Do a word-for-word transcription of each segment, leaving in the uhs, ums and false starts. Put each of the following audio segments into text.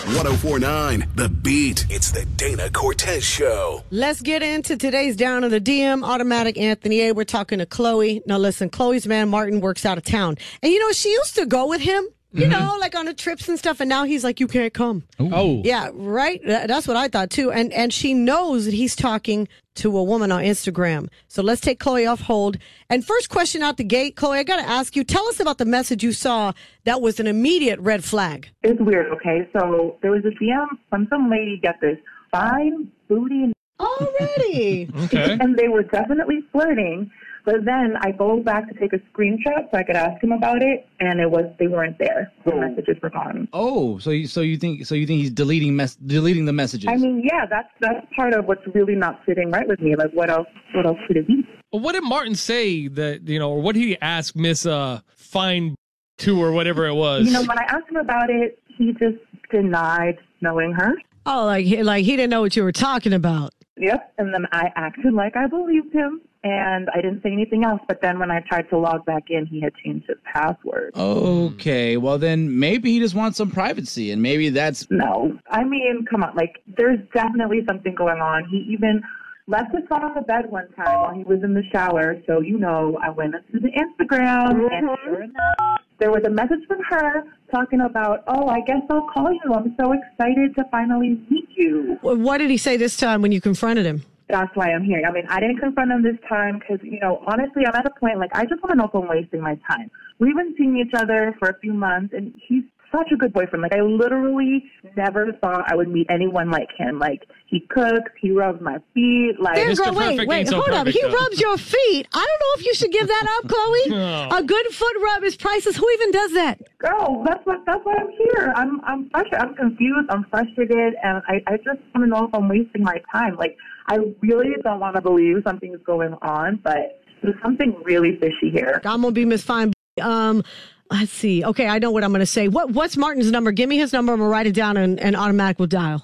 one oh four point nine The Beat. It's the Dana Cortez Show. Let's get into today's Down in the D M. Automatic Anthony A. We're talking to Chloe. Now, listen, Chloe's man, Martin, works out of town. And, you know, she used to go with him, you mm-hmm. know, like on the trips and stuff. And now he's like, you can't come. Oh. Yeah, right? That's what I thought, too. And, and she knows that he's talking to a woman on Instagram. So let's take Chloe off hold. And first question out the gate, Chloe, I got to ask you, tell us about the message you saw that was an immediate red flag. It's weird, okay? So there was a D M from some lady, get this, fine booty. Already. Okay. And they were definitely flirting. But then I go back to take a screenshot so I could ask him about it, and it was they weren't there. The messages were gone. Oh, so you, so you think so you think he's deleting mess deleting the messages? I mean, yeah, that's that's part of what's really not sitting right with me. Like, what else? What else could it be? Well, what did Martin say that you know, or what did he ask Miss uh, Fine to, or whatever it was? You know, when I asked him about it, he just denied knowing her. Oh, like like he didn't know what you were talking about. Yep, and then I acted like I believed him, and I didn't say anything else. But then when I tried to log back in, he had changed his password. Okay, well then maybe he just wants some privacy, and maybe that's... No, I mean, come on, like, there's definitely something going on. He even left his phone on the bed one time while he was in the shower, so, you know, I went into the Instagram, mm-hmm. and sure enough, there was a message from her talking about, oh, I guess I'll call you. I'm so excited to finally meet you. What did he say this time when you confronted him? That's why I'm here. I mean, I didn't confront him this time because, you know, honestly, I'm at a point, like, I just want to know if I'm wasting my time. We've been seeing each other for a few months, and he's such a good boyfriend. Like, I literally never thought I would meet anyone like him. Like, he cooks, he rubs my feet. Like, There, girl, wait, wait, so hold up. perfect, He though. rubs your feet. I don't know if you should give that up, Chloe. No. A good foot rub is priceless. Who even does that? girl, that's what that's why I'm here. I'm I'm frustrated. I'm confused. I'm frustrated, and I I just want to know if I'm wasting my time. Like, I really don't want to believe something's going on, but there's something really fishy here. I'm gonna be Miss Fine. Um, let's see. Okay, I know what I'm gonna say. What What's Martin's number? Give me his number. I'm gonna write it down, and, and automatic will dial.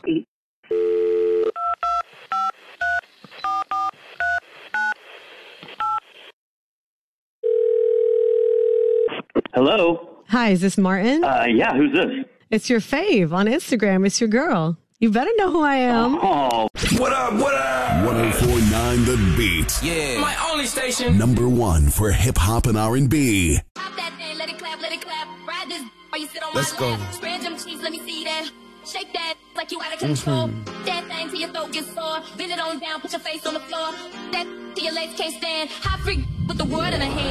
Hello. Hi, is this Martin? Uh, yeah, who's this? It's your fave on Instagram. It's your girl. You better know who I am. Oh, What up, what up? one oh four point nine The Beat. Yeah. My only station. Number one for hip hop and R and B. Pop that thing, let it clap, let it clap. Ride this while you sit on Let's my go. lap. Spread them cheeks, let me see that. Shake that like you out of control. Mm-hmm. That thing till your throat gets sore. Bend it on down, put your face on the floor. That till your legs can't stand. Hot freak with the world in a hand.